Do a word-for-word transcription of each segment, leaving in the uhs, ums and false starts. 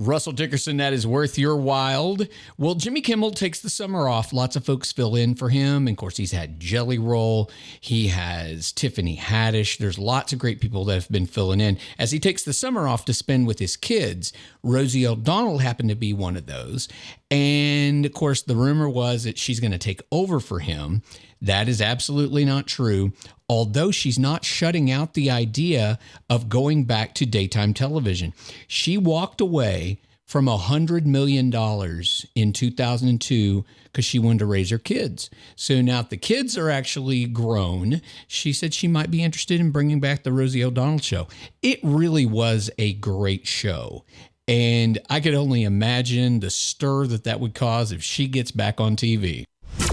Russell Dickerson, that is worth your while. Well, Jimmy Kimmel takes the summer off. Lots of folks fill in for him. And of course, he's had Jelly Roll. He has Tiffany Haddish. There's lots of great people that have been filling in. As he takes the summer off to spend with his kids, Rosie O'Donnell happened to be one of those. And of course, the rumor was that she's going to take over for him. That is absolutely not true, although she's not shutting out the idea of going back to daytime television. She walked away from one hundred million dollars in two thousand two because she wanted to raise her kids. So now the kids are actually grown. She said she might be interested in bringing back the Rosie O'Donnell show. It really was a great show. And I could only imagine the stir that that would cause if she gets back on T V.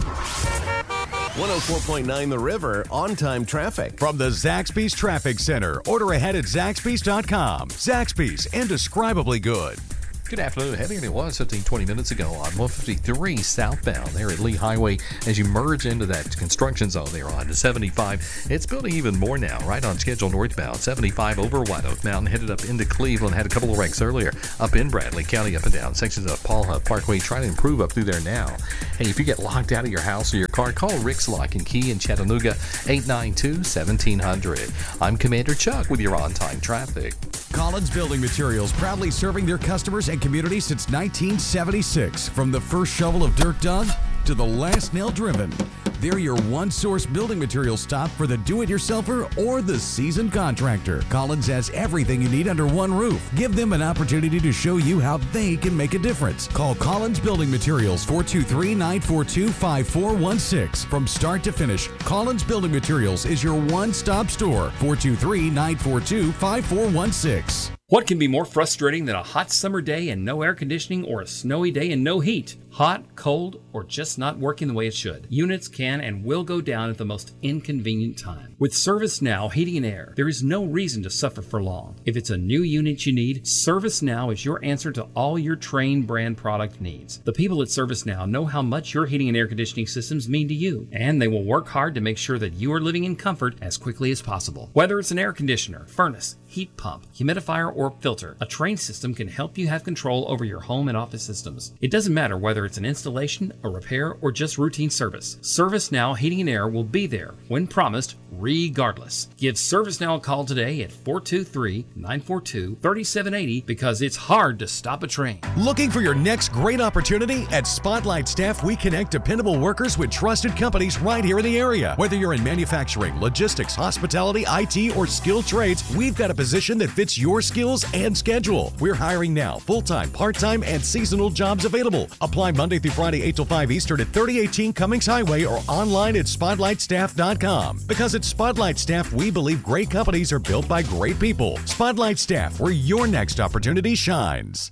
one oh four point nine The River, on-time traffic. From the Zaxby's Traffic Center. Order ahead at Zaxby's dot com. Zaxby's, indescribably good. Good afternoon. Heavier than it was fifteen, twenty minutes ago on one fifty-three southbound there at Lee Highway as you merge into that construction zone there on seventy-five. It's building even more now, right on schedule northbound. seventy-five over White Oak Mountain, headed up into Cleveland. Had a couple of wrecks earlier up in Bradley County, up and down sections of Paul Huff Parkway. Trying to improve up through there now. Hey, if you get locked out of your house or your car, call Rick's Lock and Key in Chattanooga, eight nine two, seventeen hundred. I'm Commander Chuck with your on-time traffic. Collins Building Materials, proudly serving their customers and community since nineteen seventy-six. From the first shovel of dirt dug to the last nail driven, they're your one-source building materials stop for the do-it-yourselfer or the seasoned contractor. Collins has everything you need under one roof. Give them an opportunity to show you how they can make a difference. Call Collins Building Materials, four two three, nine four two, five four one six. From start to finish, Collins Building Materials is your one-stop store, four two three, nine four two, five four one six. What can be more frustrating than a hot summer day and no air conditioning, or a snowy day and no heat? Hot, cold, or just not working the way it should? Units can and will go down at the most inconvenient time. With ServiceNow Heating and Air, there is no reason to suffer for long. If it's a new unit you need, ServiceNow is your answer to all your Trane brand product needs. The people at ServiceNow know how much your heating and air conditioning systems mean to you, and they will work hard to make sure that you are living in comfort as quickly as possible. Whether it's an air conditioner, furnace, heat pump, humidifier, or filter, a Trane system can help you have control over your home and office systems. It doesn't matter whether it's an installation, a repair, or just routine service. ServiceNow Heating and Air will be there when promised, regardless. Give ServiceNow a call today at four two three, nine four two, three seven eight zero because it's hard to stop a train. Looking for your next great opportunity? At Spotlight Staff, we connect dependable workers with trusted companies right here in the area. Whether you're in manufacturing, logistics, hospitality, I T, or skilled trades, we've got a position that fits your skills and schedule. We're hiring now, full-time, part-time, and seasonal jobs available. Apply Monday through Friday, eight till five Eastern at thirty eighteen Cummings Highway or online at spotlight staff dot com. Because at Spotlight Staff, we believe great companies are built by great people. Spotlight Staff, where your next opportunity shines.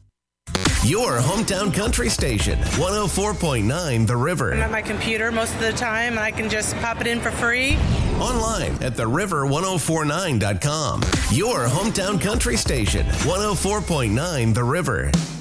Your hometown country station, one oh four point nine The River. I'm at my computer most of the time, and I can just pop it in for free. Online at the river ten forty-nine dot com. Your hometown country station, one oh four point nine The River.